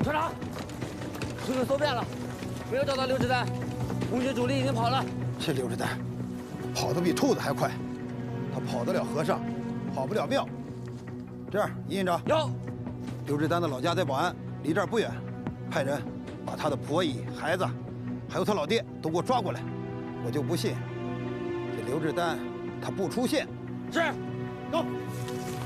团长，村子搜遍了，没有找到刘志丹，红军主力已经跑了。 这刘志丹跑得比兔子还快，他跑得了和尚，跑不了庙。这样，尹营长， 有。 刘志丹的老家在保安，离这儿不远，派人把他的婆姨、孩子，还有他老爹都给我抓过来。我就不信这刘志丹他不出现。 是，走。